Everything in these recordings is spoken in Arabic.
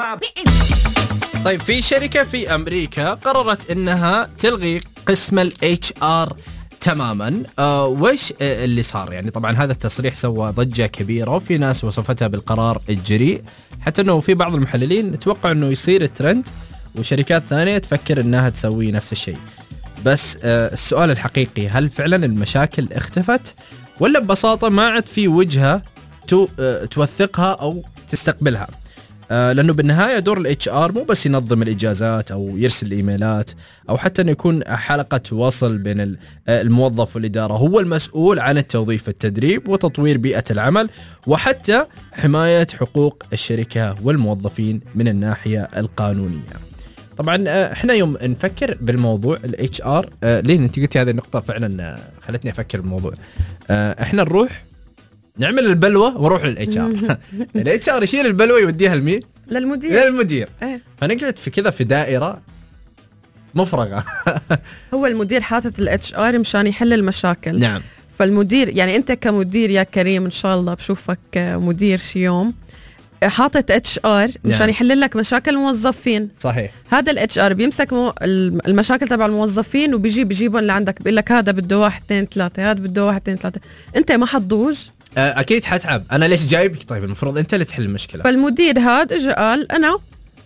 طيب في شركة في أمريكا قررت إنها تلغي قسم ال HR تماما. وش اللي صار؟ يعني طبعا هذا التصريح سوى ضجة كبيرة، وفي ناس وصفتها بالقرار الجريء، حتى أنه في بعض المحللين توقع أنه يصير ترند وشركات ثانية تفكر أنها تسوي نفس الشيء. بس السؤال الحقيقي، هل فعلا المشاكل اختفت ولا ببساطة ما عاد في وجهة توثقها أو تستقبلها؟ لأنه بالنهاية دور ال HR مو بس ينظم الإجازات أو يرسل الإيميلات أو حتى أن يكون حلقة وصل بين الموظف والإدارة. هو المسؤول عن التوظيف، التدريب وتطوير بيئة العمل، وحتى حماية حقوق الشركة والموظفين من الناحية القانونية. طبعا احنا يوم نفكر بالموضوع ال HR، لين انت قلتي هذه النقطة فعلا خلتني أفكر بالموضوع. احنا نروح نعمل البلوة وروح للاتش ار. الاتش ار يشيل البلوة يوديها لمين؟ للمدير. فنقعد في كذا في دائرة مفرغة. هو المدير حاطط الاتش ار مشان يحل المشاكل. نعم. فالمدير يعني انت كمدير يا كريم ان شاء الله بشوفك مدير شي يوم حاطط اتش ار مشان يحل لك مشاكل الموظفين. صحيح. هذا الاتش ار بيمسك المشاكل تبع الموظفين وبيجيبهم لعندك، بيقول لك هذا بده 1 2 3، هذا بده 1 2 3. انت ما حتضوج، اكيد حتعب. انا ليش جايبك؟ طيب المفروض انت اللي تحل المشكله. فالمدير هذا اجى قال انا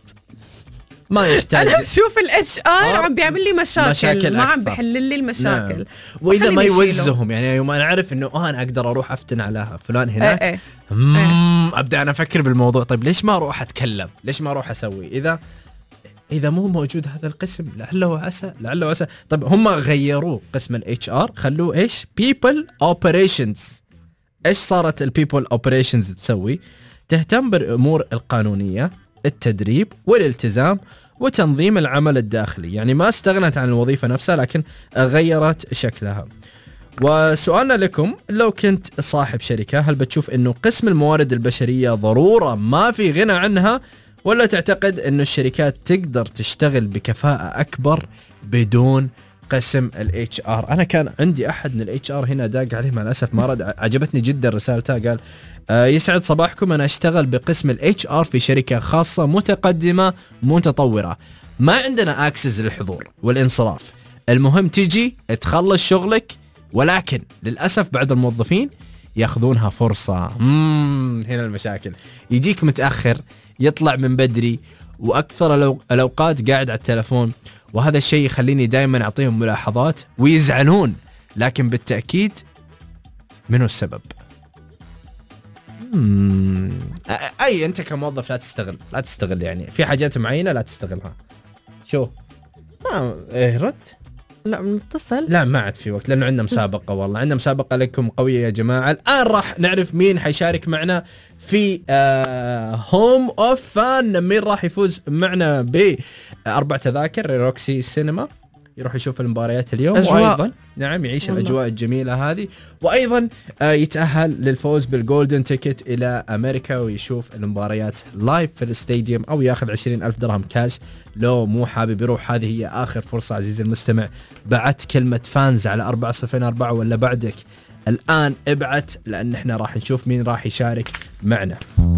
ما يحتاج. انا بشوف الاتش ار عم بيعمل لي مشاكل ما عم بحل لي المشاكل. نعم. واذا ما يوزهم، يعني يوم انا اعرف انه انا اقدر اروح افتن على فلان هناك، ابدا انا افكر بالموضوع. طيب ليش ما اروح اتكلم؟ ليش ما اروح اسوي؟ اذا مو موجود هذا القسم لعله عسى. طيب هم غيروا قسم الاتش ار، خلوه ايش؟ بيبل اوبريشنز. ايش صارت البيبل اوبريشنز تسوي؟ تهتم بالامور القانونيه، التدريب والالتزام وتنظيم العمل الداخلي. يعني ما استغنت عن الوظيفه نفسها، لكن غيرت شكلها. وسؤالنا لكم، لو كنت صاحب شركه، هل بتشوف انه قسم الموارد البشريه ضروره ما في غنى عنها، ولا تعتقد انه الشركات تقدر تشتغل بكفاءه اكبر بدون قسم ال HR؟ أنا كان عندي أحد من ال HR هنا داق عليه، مع الأسف ما رد. عجبتني جدا رسالته، قال يسعد صباحكم، أنا أشتغل بقسم ال HR في شركة خاصة متقدمة متطورة، ما عندنا أكسس للحضور والانصراف، المهم تيجي تخلص شغلك، ولكن للأسف بعض الموظفين ياخذونها فرصة. هنا المشاكل، يجيك متأخر، يطلع من بدري، وأكثر الأوقات قاعد على التلفون، وهذا الشيء يخليني دائما أعطيهم ملاحظات ويزعلون، لكن بالتأكيد منو السبب؟ أي أنت كموظف لا تستغل يعني في حاجات معينة لا تستغلها. شو ما رد؟ لا بنتصل. لا ما عاد في وقت، لأنه عندنا مسابقة. والله عندنا مسابقة لكم قوية يا جماعة. الآن راح نعرف مين حيشارك معنا في هوم اوف فان. مين راح يفوز معنا ب4 تذاكر روكسي سينما يروح يشوف المباريات اليوم وأيضا نعم يعيش الأجواء الجميلة هذه، وأيضا يتأهل للفوز بالجولدن تيكت إلى أمريكا ويشوف المباريات لايف في الاستاديوم، أو ياخذ 20,000 درهم كاش لو مو حابب يروح. هذه هي آخر فرصة عزيزي المستمع. بعت كلمة فانز على 404 ولا بعدك الآن ابعت، لأن احنا راح نشوف مين راح يشارك معنا.